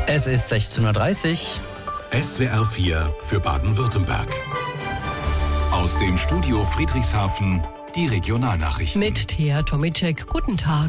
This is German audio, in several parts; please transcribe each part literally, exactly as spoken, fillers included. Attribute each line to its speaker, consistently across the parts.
Speaker 1: Es ist sechzehn Uhr dreißig.
Speaker 2: S W R vier für Baden-Württemberg. Aus dem Studio Friedrichshafen die Regionalnachrichten.
Speaker 3: Mit Thea Tomicek. Guten Tag.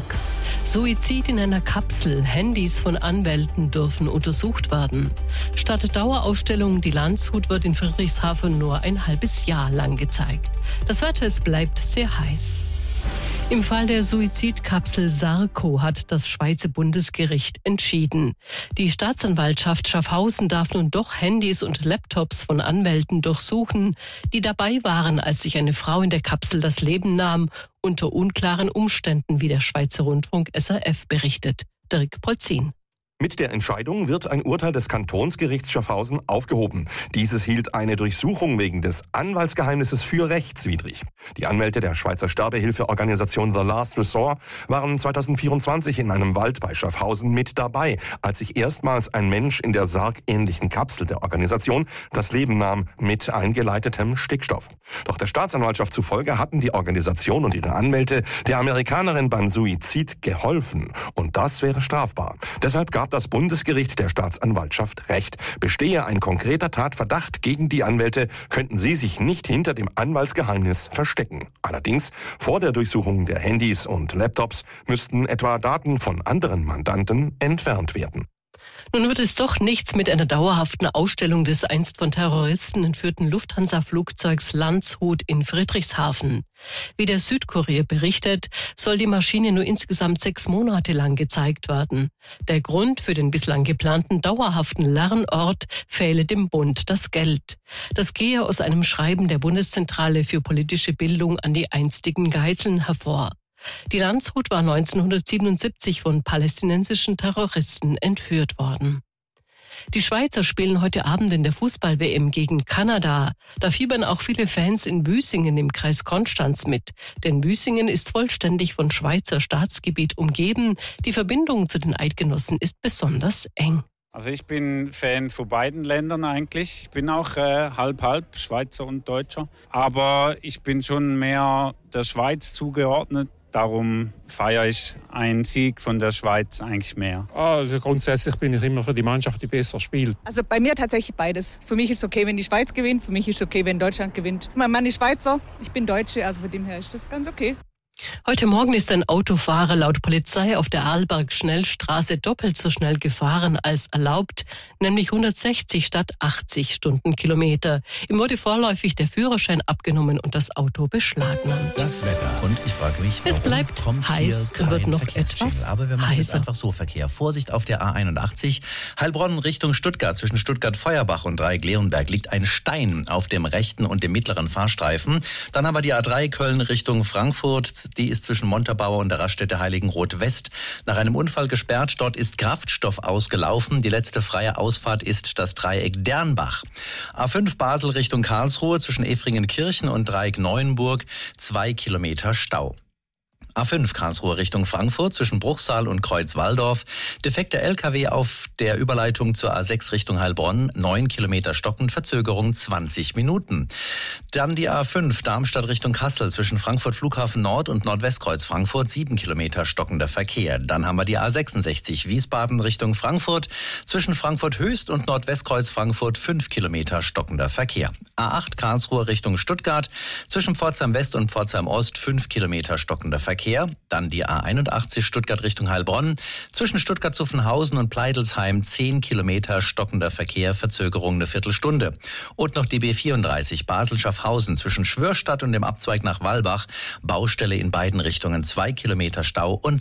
Speaker 3: Suizid in einer Kapsel. Handys von Anwälten dürfen untersucht werden. Statt Dauerausstellung die Landshut wird in Friedrichshafen nur ein halbes Jahr lang gezeigt. Das Wetter, es bleibt sehr heiß. Im Fall der Suizidkapsel Sarko hat das Schweizer Bundesgericht entschieden. Die Staatsanwaltschaft Schaffhausen darf nun doch Handys und Laptops von Anwälten durchsuchen, die dabei waren, als sich eine Frau in der Kapsel das Leben nahm, unter unklaren Umständen, wie der Schweizer Rundfunk S R F berichtet. Dirk Polzin.
Speaker 4: Mit der Entscheidung wird ein Urteil des Kantonsgerichts Schaffhausen aufgehoben. Dieses hielt eine Durchsuchung wegen des Anwaltsgeheimnisses für rechtswidrig. Die Anwälte der Schweizer Sterbehilfeorganisation The Last Resort waren zweitausendvierundzwanzig in einem Wald bei Schaffhausen mit dabei, als sich erstmals ein Mensch in der sargähnlichen Kapsel der Organisation das Leben nahm mit eingeleitetem Stickstoff. Doch der Staatsanwaltschaft zufolge hatten die Organisation und ihre Anwälte der Amerikanerin beim Suizid geholfen. Und das wäre strafbar. Deshalb gab das Bundesgericht der Staatsanwaltschaft Recht. Bestehe ein konkreter Tatverdacht gegen die Anwälte, könnten sie sich nicht hinter dem Anwaltsgeheimnis verstecken. Allerdings, vor der Durchsuchung der Handys und Laptops müssten etwa Daten von anderen Mandanten entfernt werden.
Speaker 3: Nun wird es doch nichts mit einer dauerhaften Ausstellung des einst von Terroristen entführten Lufthansa-Flugzeugs Landshut in Friedrichshafen. Wie der Südkurier berichtet, soll die Maschine nur insgesamt sechs Monate lang gezeigt werden. Der Grund für den bislang geplanten dauerhaften Lernort fehle dem Bund das Geld. Das gehe aus einem Schreiben der Bundeszentrale für politische Bildung an die einstigen Geiseln hervor. Die Landshut war neunzehnhundertsiebenundsiebzig von palästinensischen Terroristen entführt worden. Die Schweizer spielen heute Abend in der Fußball-W M gegen Kanada. Da fiebern auch viele Fans in Büsingen im Kreis Konstanz mit. Denn Büsingen ist vollständig von Schweizer Staatsgebiet umgeben. Die Verbindung zu den Eidgenossen ist besonders eng.
Speaker 5: Also ich bin Fan von beiden Ländern eigentlich. Ich bin auch äh, halb-halb, Schweizer und Deutscher. Aber ich bin schon mehr der Schweiz zugeordnet. Darum feiere ich einen Sieg von der Schweiz eigentlich mehr.
Speaker 6: Also grundsätzlich bin ich immer für die Mannschaft, die besser spielt.
Speaker 7: Also bei mir tatsächlich beides. Für mich ist es okay, wenn die Schweiz gewinnt. Für mich ist es okay, wenn Deutschland gewinnt. Mein Mann ist Schweizer, ich bin Deutsche, also von dem her ist das ganz okay.
Speaker 3: Heute Morgen ist ein Autofahrer laut Polizei auf der Arlberg-Schnellstraße doppelt so schnell gefahren als erlaubt, nämlich hundertsechzig statt achtzig Stundenkilometer. Ihm wurde vorläufig der Führerschein abgenommen und das Auto beschlagnahmt.
Speaker 2: Das Wetter.
Speaker 1: Und ich frage mich,
Speaker 3: es bleibt
Speaker 1: kommt
Speaker 3: heiß
Speaker 1: hier
Speaker 3: und wird
Speaker 1: kein
Speaker 3: noch
Speaker 1: Verkehrsjingle?
Speaker 3: etwas
Speaker 1: Aber wir machen jetzt
Speaker 3: heißer.
Speaker 1: einfach so Verkehr. Vorsicht auf der A einundachtzig. Heilbronn Richtung Stuttgart. Zwischen Stuttgart-Feuerbach und Dreieck-Leonberg liegt ein Stein auf dem rechten und dem mittleren Fahrstreifen. Dann haben wir die A drei Köln Richtung Frankfurt. Die ist zwischen Montabaur und der Raststätte Heiligenroth West nach einem Unfall gesperrt. Dort ist Kraftstoff ausgelaufen. Die letzte freie Ausfahrt ist das Dreieck Dernbach. A fünf Basel Richtung Karlsruhe zwischen Efringenkirchen und Dreieck Neuenburg. Zwei Kilometer Stau. A fünf Karlsruhe Richtung Frankfurt zwischen Bruchsal und Kreuz-Walldorf. Defekter L K W auf der Überleitung zur A sechs Richtung Heilbronn. Neun Kilometer stockend, Verzögerung zwanzig Minuten. Dann die A fünf Darmstadt Richtung Kassel zwischen Frankfurt Flughafen Nord und Nordwestkreuz Frankfurt. Sieben Kilometer stockender Verkehr. Dann haben wir die A sechsundsechzig Wiesbaden Richtung Frankfurt zwischen Frankfurt Höchst und Nordwestkreuz Frankfurt. Fünf Kilometer stockender Verkehr. A acht Karlsruhe Richtung Stuttgart zwischen Pforzheim West und Pforzheim Ost. Fünf Kilometer stockender Verkehr. Dann die A einundachtzig Stuttgart Richtung Heilbronn. Zwischen Stuttgart-Zuffenhausen und Pleidelsheim zehn Kilometer stockender Verkehr, Verzögerung eine Viertelstunde. Und noch die B vierunddreißig Basel-Schaffhausen zwischen Schwörstadt und dem Abzweig nach Wallbach. Baustelle in beiden Richtungen, zwei Kilometer Stau und